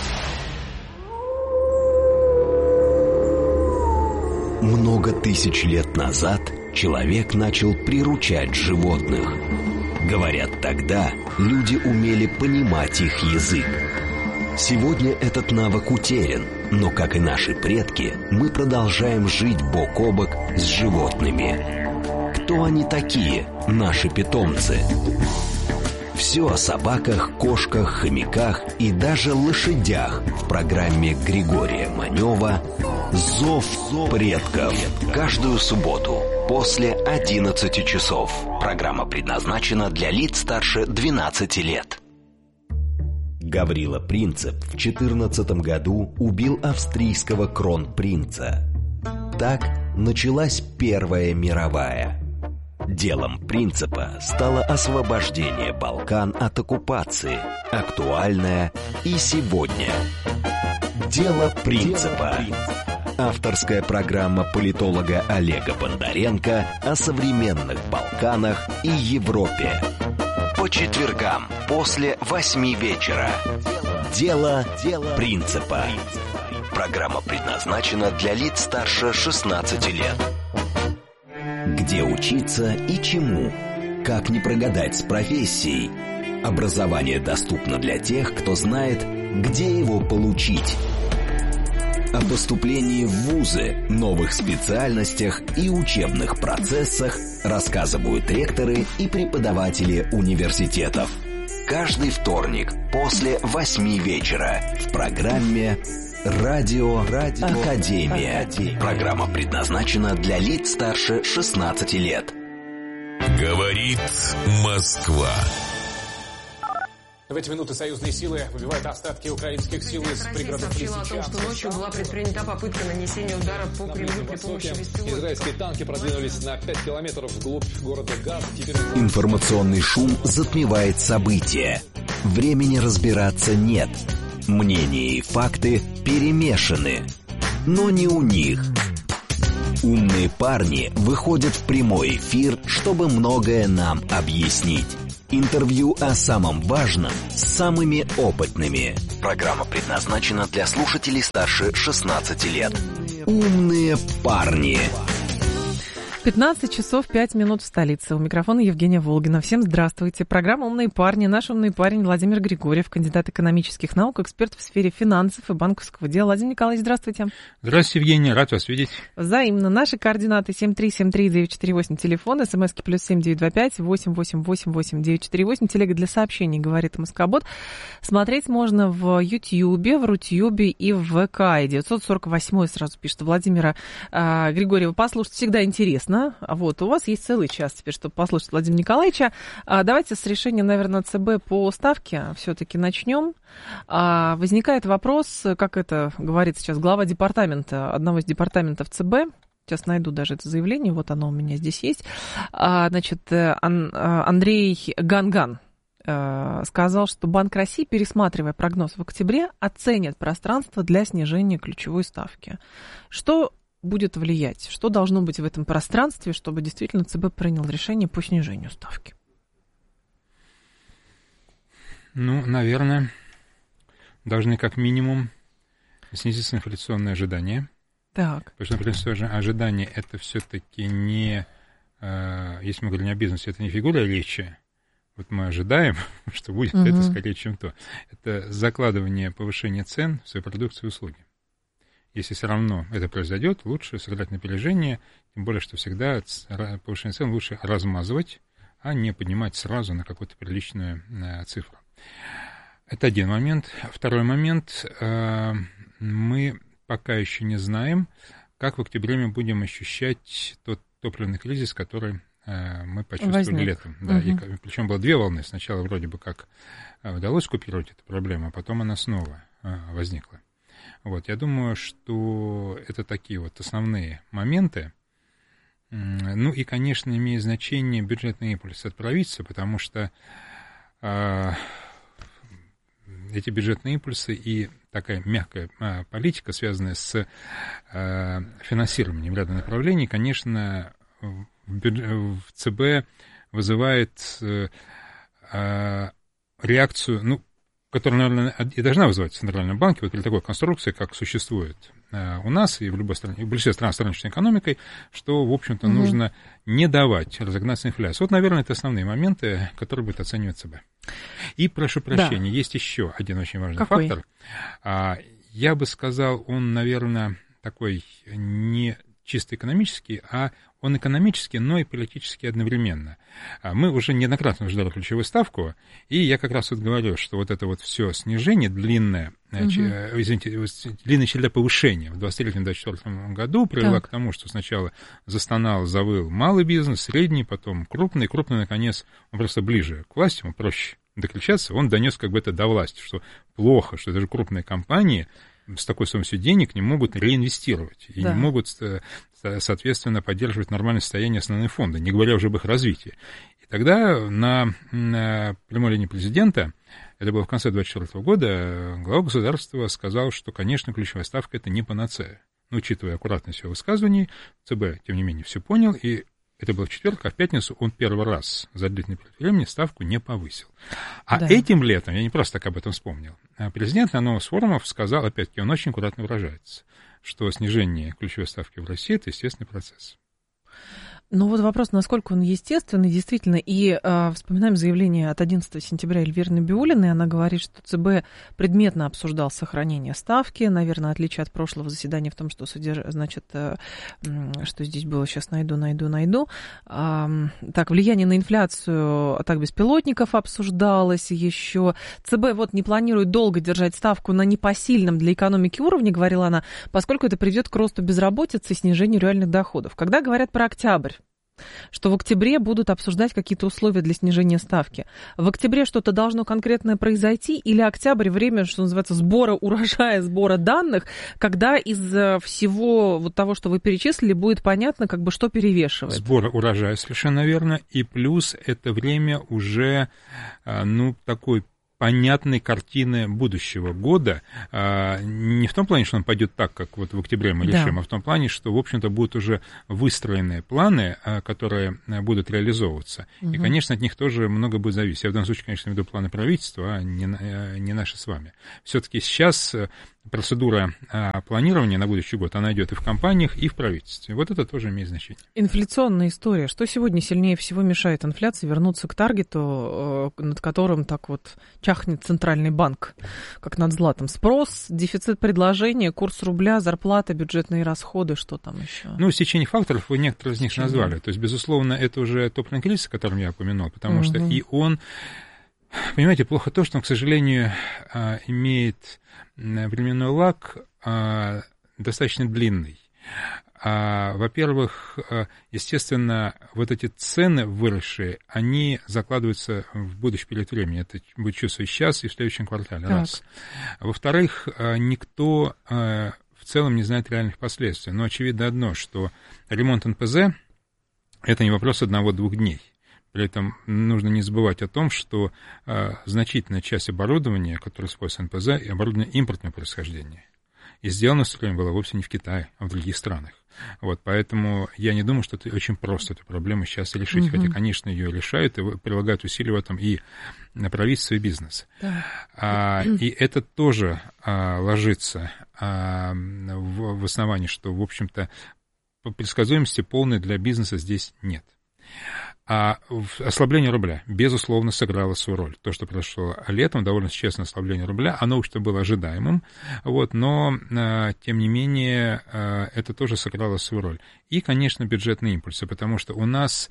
Много тысяч лет назад человек начал приручать животных. Говорят, тогда люди умели понимать их язык. Сегодня этот навык утерян, но, как и наши предки, мы продолжаем жить бок о бок с животными. Кто они такие, наши питомцы? Все о собаках, кошках, хомяках и даже лошадях в программе Григория Манева «Зов предков». Каждую субботу после 11 часов. Программа предназначена для лиц старше 12 лет. Гаврила Принцип в 14 году убил австрийского кронпринца. Так началась Первая мировая. Делом Принципа стало освобождение Балкан от оккупации, актуальное и сегодня. Дело Принципа. Авторская программа политолога Олега Бондаренко о современных Балканах и Европе. По четвергам после 8 вечера. Дело Принципа. Программа предназначена для лиц старше 16 лет. Где учиться и чему? Как не прогадать с профессией? Образование доступно для тех, кто знает, где его получить. О поступлении в вузы, новых специальностях и учебных процессах рассказывают ректоры и преподаватели университетов. Каждый вторник после 8 вечера в программе Радио Академия. Программа предназначена для лиц старше 16 лет. Говорит Москва. В эти минуты союзные силы выбивают остатки украинских сил из пригородов Лисичанска. Сообщила о том, что ночью была предпринята попытка нанесения удара по Кремлю при помощи беспилотников. Израильские танки продвинулись на 5 километров вглубь города Газ. Информационный шум затмевает события. Времени разбираться нет. Мнения и факты перемешаны. Но не у них. Умные парни выходят в прямой эфир, чтобы многое нам объяснить. Интервью о самом важном с самыми опытными. Программа предназначена для слушателей старше 16 лет. Умные парни. 15 часов 5 минут в столице. У микрофона Евгения Волгина. Всем здравствуйте. Программа «Умные парни». Наш умный парень Владимир Григорьев, кандидат экономических наук, эксперт в сфере финансов и банковского дела. Владимир Николаевич, здравствуйте. Здравствуйте, Евгения. Рад вас видеть. Взаимно. Наши координаты 7373948, телефон, смски +7 925 888 948, телега для сообщений, говорит Москобот. Смотреть можно в Ютьюбе, в Рутьюбе и в ВК. 948 сразу пишет Владимира Григорьева. Послушать всегда интересно. Вот, у вас есть целый час теперь, чтобы послушать Владимира Николаевича. Давайте с решения, наверное, ЦБ по ставке все-таки начнем. Возникает вопрос, как это говорит сейчас глава департамента, одного из департаментов ЦБ. Сейчас найду даже это заявление, вот оно у меня здесь есть. Значит, Андрей Ганган сказал, что Банк России, пересматривая прогноз в октябре, оценит пространство для снижения ключевой ставки. Что будет влиять? Что должно быть в этом пространстве, чтобы действительно ЦБ принял решение по снижению ставки? Ну, наверное, должны как минимум снизиться инфляционные ожидания. Так. Потому что инфляционные ожидания — это все-таки не, если мы говорим о бизнесе, это не фигура речи. Вот мы ожидаем, что будет это скорее, чем то. Это закладывание повышения цен в своей продукции и услуги. Если все равно это произойдет, лучше сыграть на опережение, тем более, что всегда повышение цен лучше размазывать, а не поднимать сразу на какую-то приличную цифру. Это один момент. Второй момент. Мы пока еще не знаем, как в октябре мы будем ощущать тот топливный кризис, который мы почувствовали летом. Да, и, причем было две волны. Сначала вроде бы как удалось купировать эту проблему, а потом она снова возникла. Вот, я думаю, что это такие вот основные моменты. Ну и, конечно, имеет значение бюджетный импульс от правительства, потому что эти бюджетные импульсы и такая мягкая политика, связанная с финансированием ряда направлений, конечно, в ЦБ вызывает реакцию, ну, которая, наверное, и должна вызывать в Центральном банке, вот при такой конструкции, как существует у нас и в любой стране, в большинстве стран с рыночной экономикой, что, в общем-то, нужно не давать разогнаться инфляции. Вот, наверное, это основные моменты, которые будет оценивать ЦБ. И, прошу прощения, есть еще один очень важный фактор. Я бы сказал, он, наверное, такой не чисто экономический, а он экономический, но и политический одновременно. Мы уже неоднократно ждали ключевую ставку, и я как раз вот говорю, что вот это вот все снижение, длинная череда повышения в 2023-2024 году привела к тому, что сначала застонал, завыл малый бизнес, средний, потом крупный, наконец, он просто ближе к власти, ему проще докричаться, он донес как бы это до власти, что плохо, что даже крупные компании с такой стоимостью денег не могут реинвестировать и не могут, соответственно, поддерживать нормальное состояние основных фондов, не говоря уже об их развитии. И тогда на прямой линии президента, это было в конце 2024 года, глава государства сказал, что, конечно, ключевая ставка — это не панацея. Но, учитывая аккуратность его высказываний, ЦБ, тем не менее, все понял, и это был в четверг, а в пятницу он первый раз за длительный период времени ставку не повысил. Этим летом, я не просто так об этом вспомнил, президент на одном из форумов сказал, опять-таки, он очень аккуратно выражается, что снижение ключевой ставки в России — это естественный процесс. Ну вот вопрос, насколько он естественный, действительно. И вспоминаем заявление от 11 сентября Эльвиры Набиуллиной. Она говорит, что ЦБ предметно обсуждал сохранение ставки. Наверное, отличие от прошлого заседания в том, что, значит, что здесь было, сейчас найду. Так, влияние на инфляцию, так, беспилотников обсуждалось еще. ЦБ вот не планирует долго держать ставку на непосильном для экономики уровне, говорила она, поскольку это приведет к росту безработицы и снижению реальных доходов. Когда говорят про октябрь, что в октябре будут обсуждать какие-то условия для снижения ставки. В октябре что-то должно конкретное произойти, или октябрь время, что называется, сбора урожая, сбора данных, когда из всего вот того, что вы перечислили, будет понятно, как бы что перевешивает. Сбора урожая, совершенно верно, и плюс это время уже, такой понятной картины будущего года. Не в том плане, что он пойдет так, как вот в октябре мы решим, а в том плане, что, в общем-то, будут уже выстроенные планы, которые будут реализовываться. И, конечно, от них тоже много будет зависеть. Я в данном случае, конечно, веду планы правительства, а не наши с вами. Все-таки сейчас процедура планирования на будущий год, она идет и в компаниях, и в правительстве. Вот это тоже имеет значение. Инфляционная история. Что сегодня сильнее всего мешает инфляции вернуться к таргету, над которым так вот чахнет Центральный банк, как над златом? Спрос, дефицит предложения, курс рубля, зарплата, бюджетные расходы, что там еще? Стечение факторов, вы некоторые из них назвали. То есть, безусловно, это уже топливный кризис, о котором я упомянул, потому что и он... Понимаете, плохо то, что он, к сожалению, имеет временной лаг достаточно длинный. Во-первых, естественно, вот эти цены выросшие, они закладываются в будущий период времени. Это будет чувствовать сейчас и в следующем квартале. Раз. Во-вторых, никто в целом не знает реальных последствий. Но очевидно одно, что ремонт НПЗ – это не вопрос 1-2 дней. При этом нужно не забывать о том, что значительная часть оборудования, которое используется НПЗ, и оборудование импортного происхождения. И сделано все время было вовсе не в Китае, а в других странах. Вот, поэтому я не думаю, что это очень просто эту проблему сейчас решить. Хотя, конечно, ее решают и прилагают усилия в этом и правительство, и бизнес. И это тоже ложится в основании, что, в общем-то, предсказуемости полной для бизнеса здесь нет. А ослабление рубля, безусловно, сыграло свою роль. То, что произошло летом, довольно честное ослабление рубля, оно уж было ожидаемым, но, тем не менее, это тоже сыграло свою роль. И, конечно, бюджетные импульсы, потому что у нас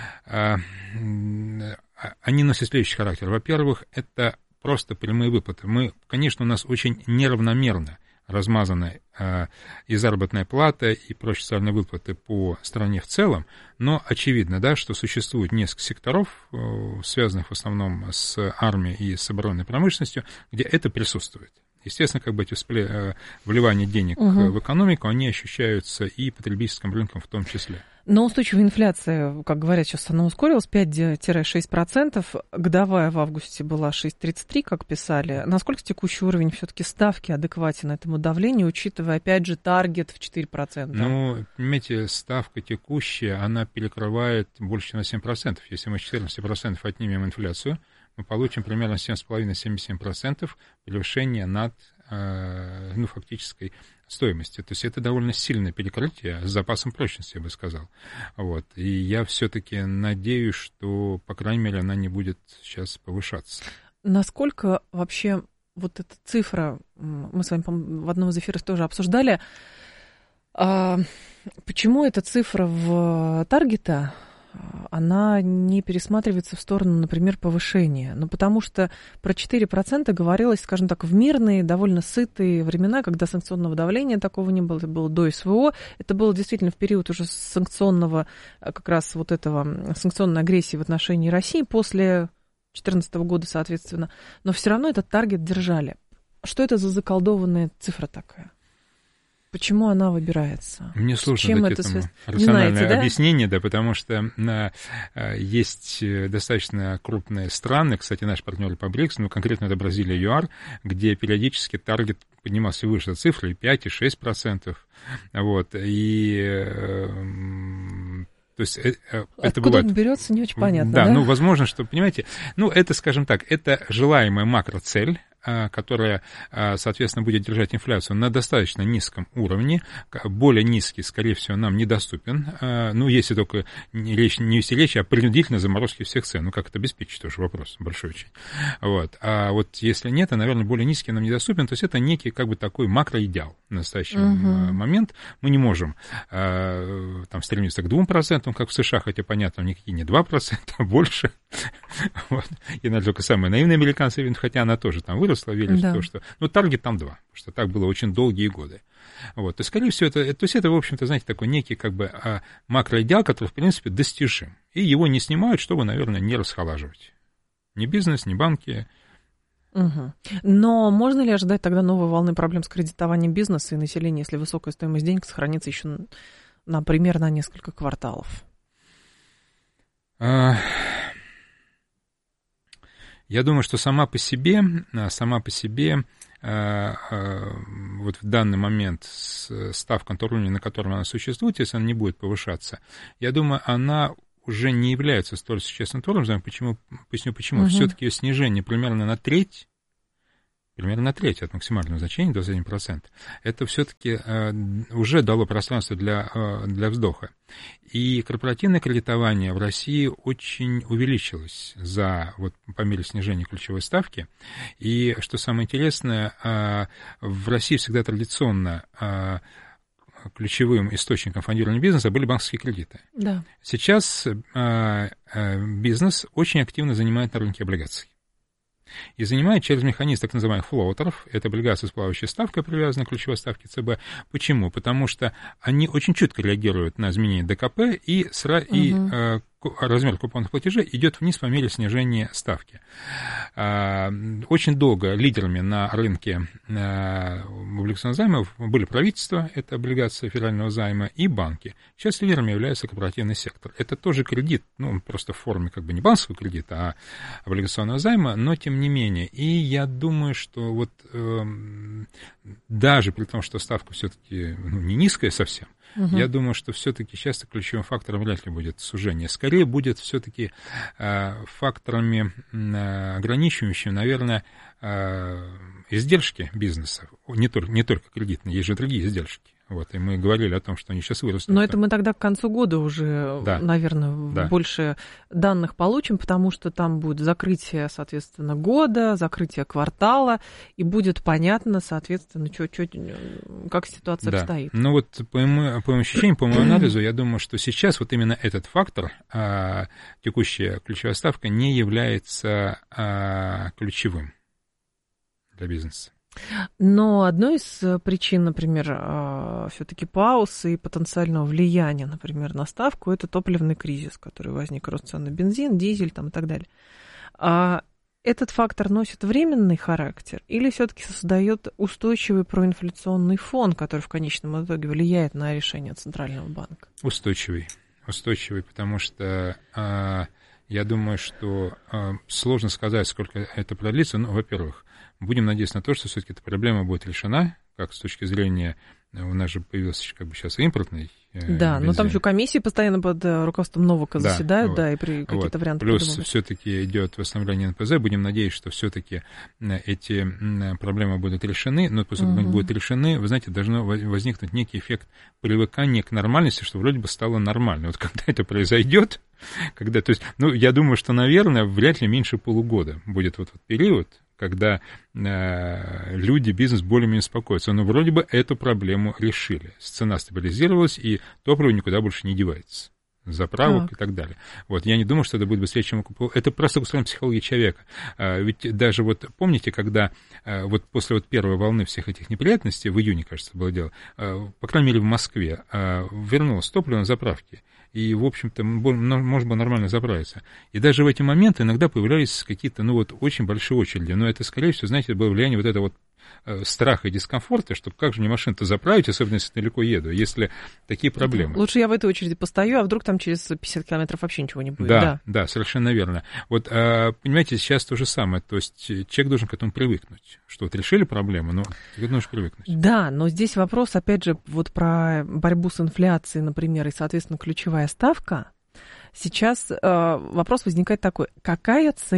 они носят следующий характер. Во-первых, это просто прямые выплаты. Конечно, у нас очень неравномерно размазаны и заработная плата, и прочие социальные выплаты по стране в целом, но очевидно, что существует несколько секторов, связанных в основном с армией и с оборонной промышленностью, где это присутствует. Естественно, эти вливания денег в экономику, они ощущаются и потребительским рынком в том числе. Но устойчивая инфляция, как говорят, сейчас она ускорилась, 5-6%. Годовая в августе была 6,33%, как писали. Насколько текущий уровень все-таки ставки адекватен этому давлению, учитывая, опять же, таргет в 4%? Понимаете, ставка текущая, она перекрывает больше, чем на 7%. Если мы 14% отнимем инфляцию, мы получим примерно 7,5-77% превышения над фактической стоимости. То есть это довольно сильное перекрытие с запасом прочности, я бы сказал. И я все-таки надеюсь, что, по крайней мере, она не будет сейчас повышаться. Насколько вообще вот эта цифра, мы с вами в одном из эфиров тоже обсуждали, почему эта цифра в таргета, она не пересматривается в сторону, например, повышения? Потому что про 4% говорилось, скажем так, в мирные, довольно сытые времена, когда санкционного давления такого не было, это было до СВО, это было действительно в период уже санкционного, как раз вот этого, санкционной агрессии в отношении России после 2014 года, соответственно, но все равно этот таргет держали. Что это за заколдованная цифра такая? Почему она выбирается? Мне сложно дать этому рациональное объяснение, потому что есть достаточно крупные страны, кстати, наши партнеры по БРИКС, конкретно это Бразилия и ЮАР, где периодически таргет поднимался выше цифры, и 5, и 6%. То есть это бывает. Он берется, не очень понятно. Да, возможно, что, понимаете, это, скажем так, это желаемая макроцель, которая, соответственно, будет держать инфляцию на достаточно низком уровне, более низкий, скорее всего, нам недоступен, ну, если только не вести речь о принудительной заморозке всех цен, ну, как это обеспечить, тоже вопрос большой очень. Вот. А вот если нет, то, наверное, более низкий нам недоступен, то есть это некий, как бы, такой макроидеал в настоящий момент. Мы не можем там стремиться к 2%, как в США, хотя, понятно, никакие не 2%, а больше. Вот. И, наверное, только самые наивные американцы, хотя она тоже там выросла, верят в то, что... Ну, таргет там 2, потому что так было очень долгие годы. Вот. И, скорее всего, то есть это, в общем-то, знаете, такой некий, как бы, макроидеал, который, в принципе, достижим. И его не снимают, чтобы, наверное, не расхолаживать. Ни бизнес, ни банки. Угу. Но можно ли ожидать тогда новой волны проблем с кредитованием бизнеса и населения, если высокая стоимость денег сохранится еще, например, на несколько кварталов? Я думаю, что сама по себе вот в данный момент ставка на том уровне, на котором она существует, если она не будет повышаться, я думаю, она уже не является столь существенным уровнем. Поясню почему. Все-таки ее снижение примерно на треть от максимального значения, 21%, это все-таки уже дало пространство для вздоха. И корпоративное кредитование в России очень увеличилось по мере снижения ключевой ставки. И, что самое интересное, в России всегда традиционно ключевым источником фондирования бизнеса были банковские кредиты. Да. Сейчас бизнес очень активно занимает на рынке облигаций. И занимает через механизм так называемых флоутеров. Это облигации с плавающей ставкой, привязанной к ключевой ставке ЦБ. Почему? Потому что они очень чутко реагируют на изменение ДКП, и размер купонных платежей идет вниз по мере снижения ставки. Очень долго лидерами на рынке облигационных займов были правительства, это облигации федерального займа, и банки. Сейчас лидерами является корпоративный сектор. Это тоже кредит, просто в форме как бы не банковского кредита, а облигационного займа, но тем не менее. И я думаю, что даже при том, что ставка все-таки не низкая совсем, я думаю, что все-таки часто ключевым фактором вряд ли будет сужение. Скорее будет все-таки факторами ограничивающими, наверное, издержки бизнеса. Не только кредитные, есть же другие издержки. Вот, и мы говорили о том, что они сейчас вырастут. Но это мы тогда к концу года уже, наверное, больше данных получим, потому что там будет закрытие, соответственно, года, закрытие квартала, и будет понятно, соответственно, как ситуация обстоит. Ну вот по моему ощущению, по моему анализу, я думаю, что сейчас вот именно этот фактор, текущая ключевая ставка, не является ключевым для бизнеса. Но одной из причин, например, все-таки пауз и потенциального влияния, например, на ставку, это топливный кризис, который возник, рост цен на бензин, дизель там, и так далее. Этот фактор носит временный характер или все-таки создает устойчивый проинфляционный фон, который в конечном итоге влияет на решение Центрального банка? Устойчивый, потому что я думаю, что сложно сказать, сколько это продлится. Ну, во-первых, будем надеяться на то, что все-таки эта проблема будет решена, как с точки зрения, у нас же появился как бы сейчас импортный бензин. Но там еще комиссии постоянно под руководством Новака заседают, и какие-то варианты плюс придумывают. все-таки идет восстановление НПЗ, будем надеяться, что все-таки эти проблемы будут решены, но после того, как они будут решены, вы знаете, должно возникнуть некий эффект привыкания к нормальности, что вроде бы стало нормально. Вот когда это произойдет, я думаю, что, наверное, вряд ли меньше полугода будет вот период, когда люди, бизнес более-менее успокоятся. Но вроде бы эту проблему решили. Цена стабилизировалась, и топливо никуда больше не девается. Заправок и так далее. Вот, я не думаю, что это будет быстрее, чем это просто устроена психология человека. Ведь даже помните, когда после первой волны всех этих неприятностей, в июне, кажется, было дело, по крайней мере, в Москве, вернулось топливо на заправке. И, в общем-то, можно было нормально заправиться. И даже в эти моменты иногда появлялись какие-то, очень большие очереди. Но это, скорее всего, знаете, было влияние страха и дискомфорта, что как же мне машину-то заправить, особенно если далеко еду, если такие проблемы. Лучше я в этой очереди постою, а вдруг там через 50 километров вообще ничего не будет. Да, совершенно верно. Понимаете, сейчас то же самое. То есть человек должен к этому привыкнуть. Что решили проблему, но ты должен привыкнуть. Да, но здесь вопрос, опять же, про борьбу с инфляцией, например, и, соответственно, ключевая ставка. Сейчас вопрос возникает такой: какая цель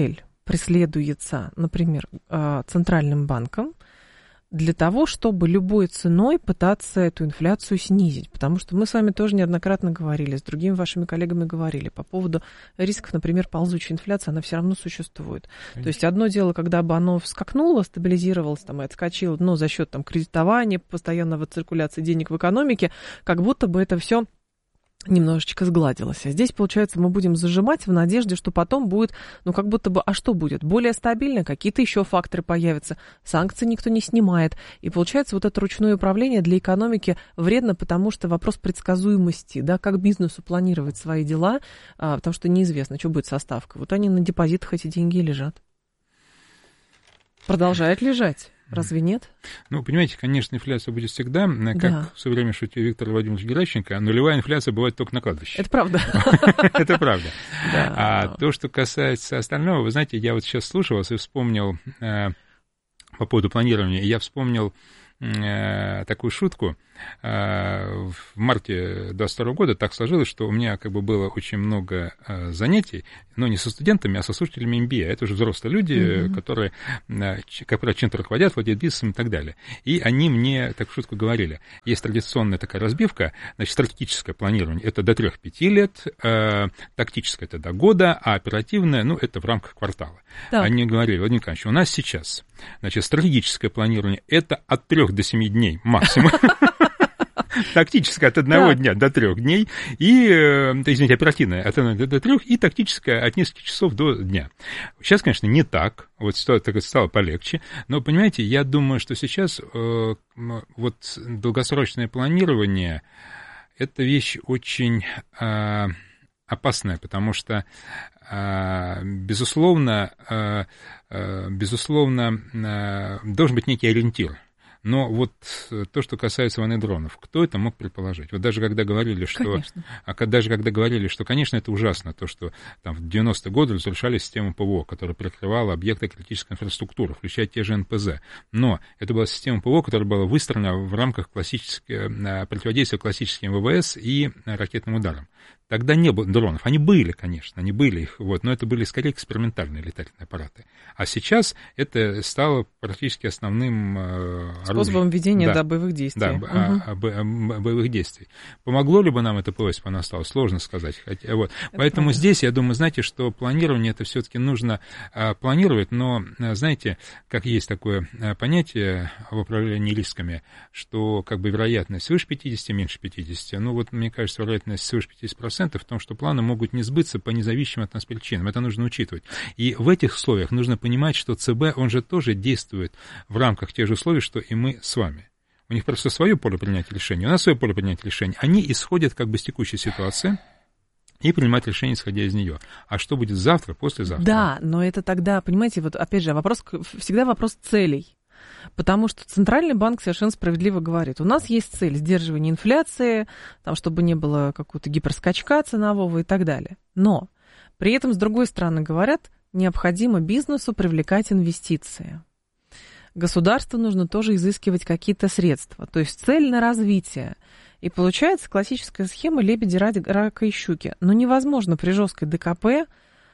преследуется, например, Центральным банком, для того, чтобы любой ценой пытаться эту инфляцию снизить. Потому что мы с вами тоже неоднократно говорили, с другими вашими коллегами говорили по поводу рисков, например, ползучей инфляции, она все равно существует. Конечно. То есть одно дело, когда бы оно вскакнуло, стабилизировалось там, и отскочило, но за счет там, кредитования, постоянного циркуляции денег в экономике, как будто бы это все немножечко сгладилось. А здесь, получается, мы будем зажимать в надежде, что потом будет, ну, как будто бы, а что будет? Более стабильно, какие-то еще факторы появятся, санкции никто не снимает. И получается, вот это ручное управление для экономики вредно, потому что вопрос предсказуемости, да, как бизнесу планировать свои дела, потому что неизвестно, что будет со ставкой. Вот они на депозитах, эти деньги лежат. Продолжают лежать. Разве нет? Ну, понимаете, конечно, инфляция будет всегда, как в свое время шутил Виктор Владимирович Геращенко, нулевая инфляция бывает только на кладбище. Это правда. Это правда. А то, что касается остального, вы знаете, я вот сейчас слушал вас и вспомнил по поводу планирования, я вспомнил такую шутку. В марте 2022 года так сложилось, что у меня как бы было очень много занятий, но не со студентами, а со слушателями MBA. Это уже взрослые люди, которые, как правило, чем-то руководят, владеют бизнесом и так далее. И они мне так в шутку говорили. Есть традиционная такая разбивка, значит, стратегическое планирование — это до 3-5 лет, тактическое — это до года, а оперативное, ну, это в рамках квартала. Так. Они говорили: Владимир Николаевич, у нас сейчас, значит, стратегическое планирование — это от 3 до 7 дней максимум. Тактическое от 1 дня до 3 дней, и, извините, оперативное от 1 до 3, и тактическое от нескольких часов до дня. Сейчас, конечно, не так, вот стало полегче, но, понимаете, я думаю, что сейчас вот долгосрочное планирование — это вещь очень опасная, потому что, безусловно, должен быть некий ориентир. Но вот то, что касается войны дронов, кто это мог предположить? Вот даже когда говорили, что, конечно, это ужасно, то, что там, в 90-е годы разрушали систему ПВО, которая прикрывала объекты критической инфраструктуры, включая те же НПЗ. Но это была система ПВО, которая была выстроена в рамках противодействия классическим ВВС и ракетным ударам. Тогда не было дронов. Они были, конечно, их, вот, но это были скорее экспериментальные летательные аппараты. А сейчас это стало практически основным способом ведения боевых действий. Да, боевых действий. Помогло ли бы нам это ПВО, если бы оно осталось? Сложно сказать. Вот. Поэтому правда. Здесь, я думаю, знаете, что планирование это все-таки нужно планировать, но, знаете, как есть такое понятие в управлении рисками, что как бы вероятность свыше 50, меньше 50. Ну вот, мне кажется, вероятность свыше 50% в том, что планы могут не сбыться по независимым от нас причинам. Это нужно учитывать. И в этих условиях нужно понимать, что ЦБ, он же тоже действует в рамках тех же условий, что и мы с вами. У них просто свое поле принятия решений, у нас свое поле принятия решений. Они исходят как бы с текущей ситуации и принимают решение, исходя из нее. А что будет завтра, послезавтра? Да, но это тогда, понимаете, вот опять же, всегда вопрос целей. Потому что Центральный банк совершенно справедливо говорит, у нас есть цель сдерживания инфляции, там, чтобы не было какого-то гиперскачка ценового и так далее. Но при этом, с другой стороны, говорят, необходимо бизнесу привлекать инвестиции. Государству нужно тоже изыскивать какие-то средства. То есть цель на развитие. И получается классическая схема лебеди, рака и щуки. Но невозможно при жесткой ДКП,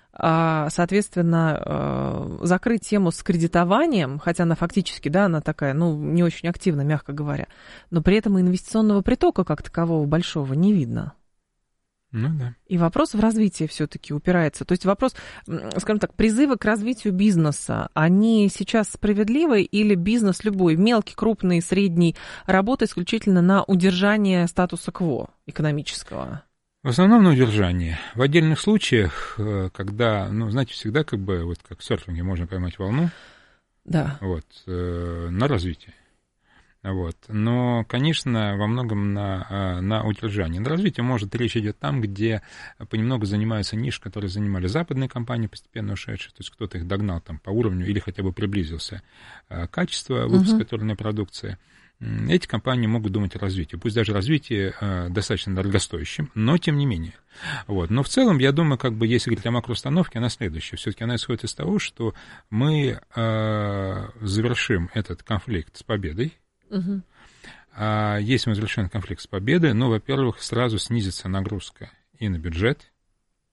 соответственно, закрыть тему с кредитованием, хотя она фактически, да, она такая, ну, не очень активна, мягко говоря, но при этом инвестиционного притока как такового большого не видно. Ну да. И вопрос в развитии все-таки упирается. То есть вопрос, скажем так, призывы к развитию бизнеса, они сейчас справедливы или бизнес любой, мелкий, крупный, средний, работает исключительно на удержание статуса кво экономического? В основном на удержание. В отдельных случаях, когда, ну, знаете, всегда как бы, вот как в серфинге можно поймать волну, да. Вот, на развитие. Вот. Но, конечно, во многом на удержание. На развитие, может, речь идет там, где понемногу занимаются ниши, которые занимали западные компании, постепенно ушедшие, то есть кто-то их догнал там по уровню или хотя бы приблизился качество выпуска той или иной продукции. Эти компании могут думать о развитии. Пусть даже развитие достаточно дорогостоящим, но тем не менее. Вот. Но в целом, я думаю, как бы, если говорить о макроустановке, она следующая. Все-таки она исходит из того, что мы завершим этот конфликт с победой. Угу. Если мы завершим конфликт с победой, ну, во-первых, сразу снизится нагрузка и на бюджет,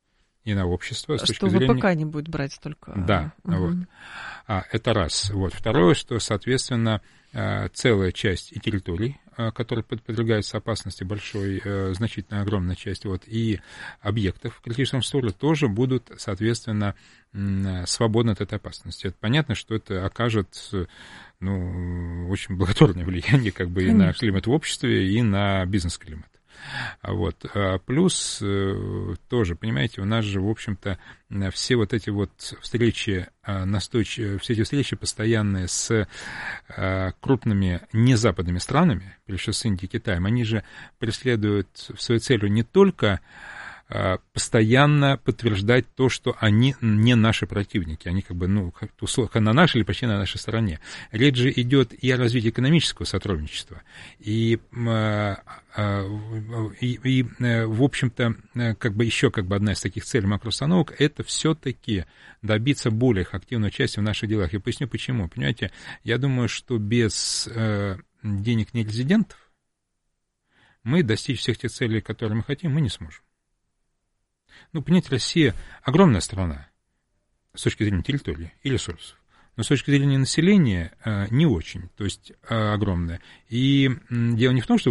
и на общество. Что ВПК не будет брать только... Да, вот. Это раз. Вот. Второе, что, соответственно, целая часть и территорий, которые подвергаются опасности, большой, значительно огромная часть, вот, и объектов в критическом состоянии тоже будут, соответственно, свободны от этой опасности. Это понятно, что это окажет, ну, очень благотворное влияние как бы и на климат в обществе, и на бизнес-климат. Вот. Плюс тоже, понимаете, у нас же, в общем-то, все вот эти вот встречи, все эти встречи постоянные с крупными незападными странами, прежде всего с Индией и Китаем, они же преследуют своей целью не только постоянно подтверждать то, что они не наши противники, они как бы, ну, условно, на нашей или почти на нашей стороне. Речь же идет и о развитии экономического сотрудничества, и в общем-то, как бы еще как бы одна из таких целей макроустановок — это все-таки добиться более активного участия в наших делах. Я поясню, почему. Понимаете, я думаю, что без денег нерезидентов мы достичь всех тех целей, которые мы хотим, мы не сможем. Ну, понимаете, Россия огромная страна с точки зрения территории и ресурсов, но с точки зрения населения не очень, то есть огромная. И дело не в том, что